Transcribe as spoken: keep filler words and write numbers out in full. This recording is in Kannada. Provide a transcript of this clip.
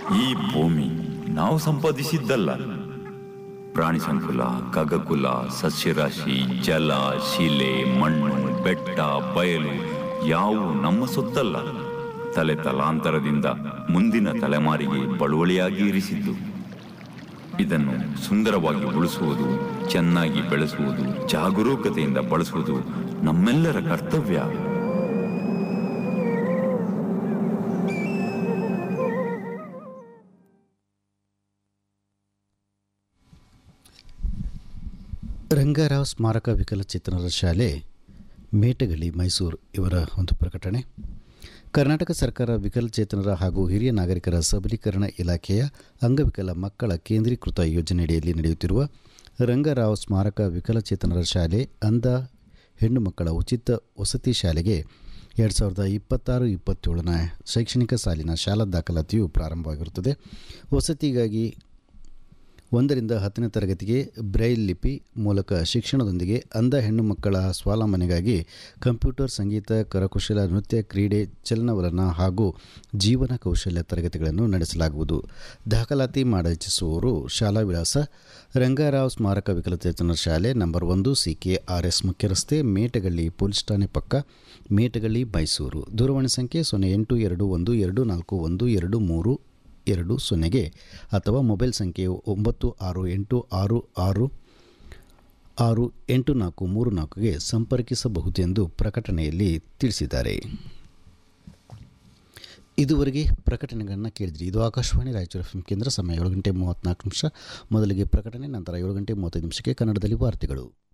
ಈ ಭೂಮಿ ನಾವು ಸಂಪಾದಿಸಿದ್ದಲ್ಲ. ಪ್ರಾಣಿ ಸಂಕುಲ, ಖಗಕುಲ, ಸಸ್ಯರಾಶಿ, ಜಲ, ಶಿಲೆ, ಮಣ್ಣು, ಬೆಟ್ಟ, ಬಯಲು ಯಾವು ನಮ್ಮ ಸೊತ್ತಲ್ಲ. ತಲೆ ತಲಾಂತರದಿಂದ ಮುಂದಿನ ತಲೆಮಾರಿಗೆ ಬಳುವಳಿಯಾಗಿ ಇರಿಸಿದ್ದು. ಇದನ್ನು ಸುಂದರವಾಗಿ ಉಳಿಸುವುದು, ಚೆನ್ನಾಗಿ ಬೆಳೆಸುವುದು, ಜಾಗರೂಕತೆಯಿಂದ ಬಳಸುವುದು ನಮ್ಮೆಲ್ಲರ ಕರ್ತವ್ಯ. ರಂಗಾರಾವ್ ಸ್ಮಾರಕ ವಿಕಲಚೇತನರ ಶಾಲೆ, ಮೇಟಗಳ್ಳಿ, ಮೈಸೂರು ಇವರ ಒಂದು ಪ್ರಕಟಣೆ. ಕರ್ನಾಟಕ ಸರ್ಕಾರ ವಿಕಲಚೇತನರ ಹಾಗೂ ಹಿರಿಯ ನಾಗರಿಕರ ಸಬಲೀಕರಣ ಇಲಾಖೆಯ ಅಂಗವಿಕಲ ಮಕ್ಕಳ ಕೇಂದ್ರೀಕೃತ ಯೋಜನೆಯಡಿಯಲ್ಲಿ ನಡೆಯುತ್ತಿರುವ ರಂಗಾರಾವ್ ಸ್ಮಾರಕ ವಿಕಲಚೇತನರ ಶಾಲೆ ಅಂಧ ಹೆಣ್ಣು ಮಕ್ಕಳ ಉಚಿತ ವಸತಿ ಶಾಲೆಗೆ ಎರಡು ಸಾವಿರದ ಇಪ್ಪತ್ತಾರು ಇಪ್ಪತ್ತೇಳನ ಶೈಕ್ಷಣಿಕ ಸಾಲಿನ ಶಾಲಾ ದಾಖಲಾತಿಯು ಪ್ರಾರಂಭವಾಗಿರುತ್ತದೆ. ವಸತಿಗಾಗಿ ಒಂದರಿಂದ ಹತ್ತನೇ ತರಗತಿಗೆ ಬ್ರೈಲ್ ಲಿಪಿ ಮೂಲಕ ಶಿಕ್ಷಣದೊಂದಿಗೆ ಅಂಧ ಹೆಣ್ಣು ಮಕ್ಕಳ ಸ್ವಾವಲಂಬನೆಗಾಗಿ ಕಂಪ್ಯೂಟರ್, ಸಂಗೀತ, ಕರಕುಶಲ, ನೃತ್ಯ, ಕ್ರೀಡೆ, ಚಲನವಲನ ಹಾಗೂ ಜೀವನ ಕೌಶಲ್ಯ ತರಗತಿಗಳನ್ನು ನಡೆಸಲಾಗುವುದು. ದಾಖಲಾತಿ ಮಾಡಿಸುವವರು ಶಾಲಾ ವಿಳಾಸ: ರಂಗಾರಾವ್ ಸ್ಮಾರಕ ವಿಕಲಚೇತನರ ಶಾಲೆ, ನಂಬರ್ ಒಂದು, ಸಿ ಕೆ ಆರ್ ಎಸ್ ಮುಖ್ಯ ರಸ್ತೆ, ಮೇಟಗಳ್ಳಿ ಪೊಲೀಸ್ ಠಾಣೆ ಪಕ್ಕ, ಮೇಟಗಳ್ಳಿ, ಮೈಸೂರು. ದೂರವಾಣಿ ಸಂಖ್ಯೆ ಸೊನ್ನೆ ಎಂಟು ಎರಡು ಒಂದು ಎರಡು ನಾಲ್ಕು ಒಂದು ಎರಡು ಮೂರು ಎರಡು ಸೊನ್ನೆಗೆ ಅಥವಾ ಮೊಬೈಲ್ ಸಂಖ್ಯೆ ಒಂಬತ್ತು ಆರು ಎಂಟು ಆರು ಆರು ಆರು ಎಂಟು ನಾಲ್ಕು ಮೂರು ನಾಲ್ಕುಗೆ ಸಂಪರ್ಕಿಸಬಹುದೆಂದು ಪ್ರಕಟಣೆಯಲ್ಲಿ ತಿಳಿಸಿದ್ದಾರೆ. ಇದುವರೆಗೆ ಪ್ರಕಟಣೆಗಳನ್ನು ಕೇಳಿದ್ರಿ. ಇದು ಆಕಾಶವಾಣಿ ರಾಯಚೂರು ಎಫ್ ಎಂ ಕೇಂದ್ರ. ಸಮಯ ಏಳು ಗಂಟೆ ಮೂವತ್ತ್ನಾಲ್ಕು ನಿಮಿಷ. ಮೊದಲಿಗೆ ಪ್ರಕಟಣೆ, ನಂತರ ಏಳು ಗಂಟೆ ಮೂವತ್ತೈದು ನಿಮಿಷಕ್ಕೆ ಕನ್ನಡದಲ್ಲಿ ವಾರ್ತೆಗಳು.